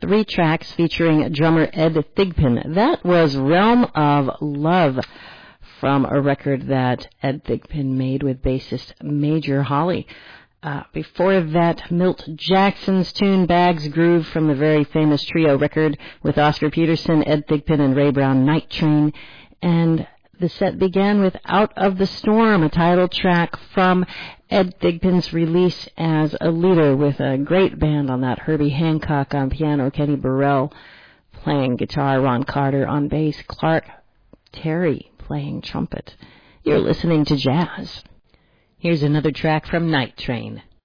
3 tracks featuring drummer Ed Thigpen. That was Realm of Love from a record that Ed Thigpen made with bassist Major Holly. Before that, Milt Jackson's tune Bag's Groove from the very famous trio record with Oscar Peterson, Ed Thigpen, and Ray Brown, Night Train. And the set began with Out of the Storm, a title track from Ed Thigpen's release as a leader with a great band on that. Herbie Hancock on piano, Kenny Burrell playing guitar, Ron Carter on bass, Clark Terry playing trumpet. You're listening to jazz. Here's another track from Night Train.